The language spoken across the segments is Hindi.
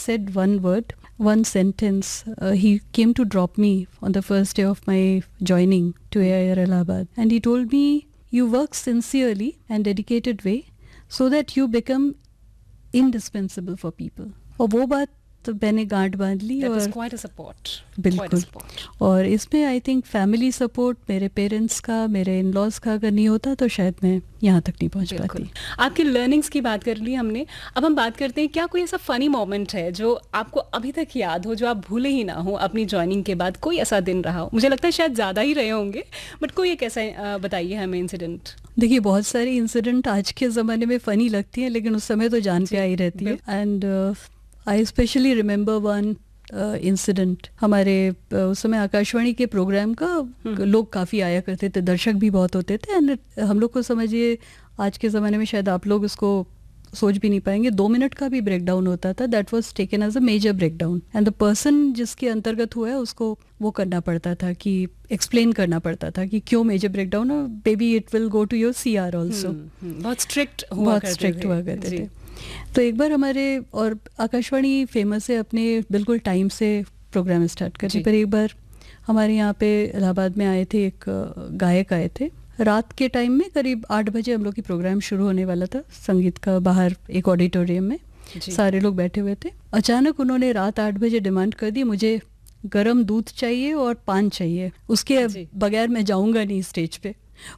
said one word, one sentence. He came to drop me on the first day of my joining to AIR Allahabad, and he told me, you work sincerely and dedicated way so that you become indispensable for people. और वो बात तो मैंने गांठ बांध ली. That और was quite a support. बिल्कुल. Quite a support. और इसमें आई थिंक फैमिली सपोर्ट मेरे पेरेंट्स का, मेरे इन लॉज का अगर नहीं होता तो शायद मैं यहाँ तक नहीं पहुँच पाती. आपकी लर्निंग्स की बात कर ली हमने. अब हम बात करते हैं, क्या कोई ऐसा फनी मोमेंट है जो आपको अभी तक याद हो, जो आप भूले ही ना हो अपनी ज्वाइनिंग के बाद? कोई ऐसा दिन रहा हो? मुझे लगता है शायद ज़्यादा ही रहे होंगे, बट कोई एक ऐसा बताइए हमें इंसिडेंट. देखिए, बहुत सारे इंसिडेंट आज के ज़माने में फ़नी लगती हैं, लेकिन उस समय तो जान पे आई रहती है. And I specially remember one incident. हमारे उस समय आकाशवाणी के प्रोग्राम का लोग काफ़ी आया करते थे, दर्शक भी बहुत होते थे. एंड हम लोग को समझिए आज के ज़माने में शायद आप लोग उसको सोच भी नहीं पाएंगे, 2 मिनट का भी ब्रेक डाउन होता था. That was taken as a major break down, and the person जिसके अंतर्गत हुआ है उसको वो करना पड़ता था, कि एक्सप्लेन करना पड़ता था कि क्यों मेजर ब्रेक डाउन, और baby it will go to your CR also. बहुत स्ट्रिक्ट हुआ करते थे. तो एक बार हमारे, और आकाशवाणी फेमस है अपने बिल्कुल टाइम से प्रोग्राम स्टार्ट करने पर, एक बार हमारे यहाँ पे इलाहाबाद में आए थे, एक गायक आए थे. रात के टाइम में करीब 8 बजे हम लोग की प्रोग्राम शुरू होने वाला था संगीत का. बाहर एक ऑडिटोरियम में सारे लोग बैठे हुए थे. अचानक उन्होंने रात 8 बजे डिमांड कर दी, मुझे गरम दूध चाहिए और पान चाहिए, उसके बगैर मैं जाऊंगा नहीं स्टेज पे.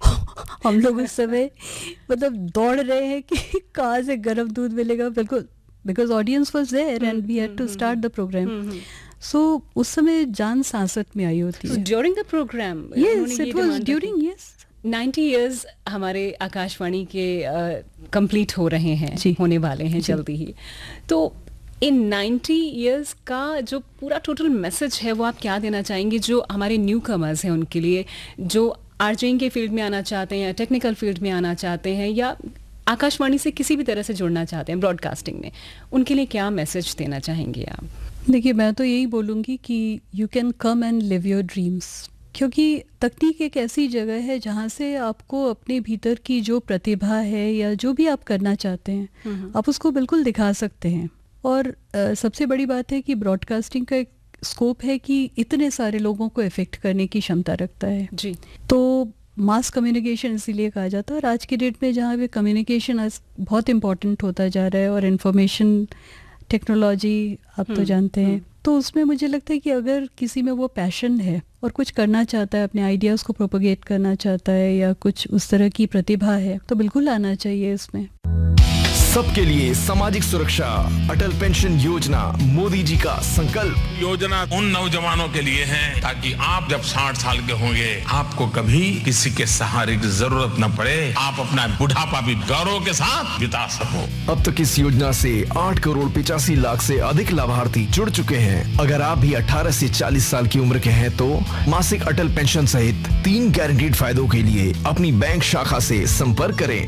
हम लोग उस समय मतलब दौड़ रहे हैं कि कहाँ से गरम दूध मिलेगा. बिल्कुल, because audience was there and we had to start the programme. सो उस समय जान सांसत में आई होती है. During the programme? Yes, it was during. Yes, 90 years हमारे आकाशवाणी के कंप्लीट हो रहे हैं, होने वाले हैं जल्दी ही. तो इन 90 इयर्स का जो पूरा टोटल मैसेज है वो आप क्या देना चाहेंगे जो हमारे न्यू कमर्स हैं उनके लिए, जो आरजेइंग के फील्ड में आना चाहते हैं या टेक्निकल फील्ड में आना चाहते हैं या आकाशवाणी से किसी भी तरह से जुड़ना चाहते हैं ब्रॉडकास्टिंग में, उनके लिए क्या मैसेज देना चाहेंगे आप? देखिए, मैं तो यही बोलूँगी कि you can come and live your dreams, क्योंकि तकनीक एक ऐसी जगह है जहाँ से आपको अपने भीतर की जो प्रतिभा है या जो भी आप करना चाहते हैं आप उसको बिल्कुल दिखा सकते हैं. और सबसे बड़ी बात है कि ब्रॉडकास्टिंग का एक स्कोप है कि इतने सारे लोगों को इफेक्ट करने की क्षमता रखता है जी. तो मास कम्युनिकेशन इसीलिए कहा जाता है. और आज की डेट में जहाँ पे कम्युनिकेशन बहुत इम्पोर्टेंट होता जा रहा है और इन्फॉर्मेशन टेक्नोलॉजी आप तो जानते हैं, तो उसमें मुझे लगता है कि अगर किसी में वो पैशन है और कुछ करना चाहता है, अपने आइडियाज़ को प्रोपोगेट करना चाहता है या कुछ उस तरह की प्रतिभा है, तो बिल्कुल आना चाहिए इसमें. सबके लिए सामाजिक सुरक्षा, अटल पेंशन योजना मोदी जी का संकल्प. योजना उन नौजवानों के लिए है ताकि आप जब 60 साल के होंगे आपको कभी किसी के सहारे की जरूरत न पड़े, आप अपना बुढ़ापा भी गौरव के साथ बिता सको. अब तक इस योजना से 8 करोड़ 85 लाख से अधिक लाभार्थी जुड़ चुके हैं. अगर आप भी 18 से 40 साल की उम्र के हैं तो मासिक अटल पेंशन सहित 3 गारंटीड फायदों के लिए अपनी बैंक शाखा से संपर्क करें.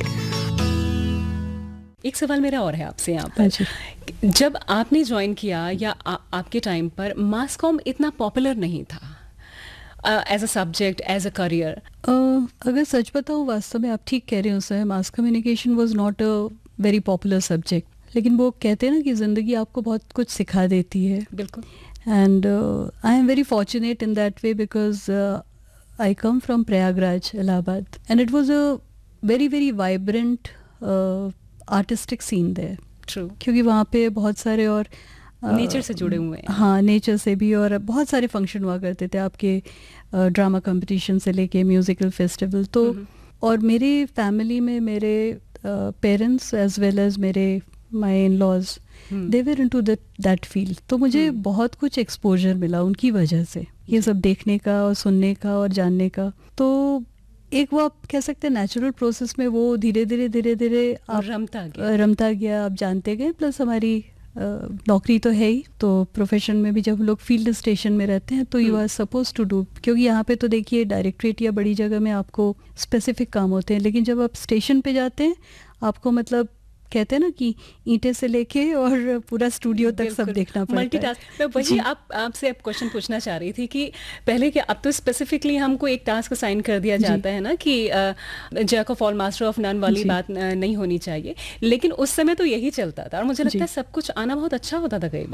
एक सवाल मेरा और है आपसे यहाँ पर. जब आपने ज्वाइन किया या आपके टाइम पर मास कॉम इतना पॉपुलर नहीं था as a subject, as a career? अगर सच बताऊँ, वास्तव में आप ठीक कह रहे हो sir, mass communication was not a very popular subject. लेकिन वो कहते हैं ना कि ज़िंदगी आपको बहुत कुछ सिखा देती है. बिल्कुल. And I am very fortunate in that way because I come from Prayagraj, Allahabad, and it was a very very vibrant artistic scene there. True. क्योंकि वहाँ पे बहुत सारे और नेचर से जुड़े हुए हैं. हाँ, नेचर से भी, और बहुत सारे फंक्शन हुआ करते थे आपके, ड्रामा कंपटीशन से लेके म्यूजिकल फेस्टिवल. तो और मेरी फैमिली में मेरे पेरेंट्स एज वेल एज मेरे माई in laws, they were into that field. तो मुझे बहुत कुछ एक्सपोजर मिला उनकी वजह से, ये सब देखने का और सुनने का और जानने का. तो एक वो आप कह सकते हैं नेचुरल प्रोसेस में वो धीरे धीरे आप रमता गया, आप जानते गए. प्लस हमारी नौकरी तो है ही, तो प्रोफेशन में भी जब लोग फील्ड स्टेशन में रहते हैं तो you are suppose to do, क्योंकि यहाँ पे तो देखिए डायरेक्टरेट या बड़ी जगह में आपको स्पेसिफिक काम होते हैं, लेकिन जब आप स्टेशन पे जाते हैं आपको मतलब कहते हैं ना कि ईंटे से लेके और पूरा स्टूडियो तक सब देखना पड़ता है. मल्टीटास्क. मैं वही आपसे अब क्वेश्चन पूछना चाह रही थी कि पहले क्या, अब तो स्पेसिफिकली हमको एक टास्क असाइन कर दिया जाता है ना कि Jack of all master of none वाली बात नहीं होनी चाहिए, लेकिन उस समय तो यही चलता था और मुझे लगता है सब कुछ आना बहुत अच्छा होता था कई बार.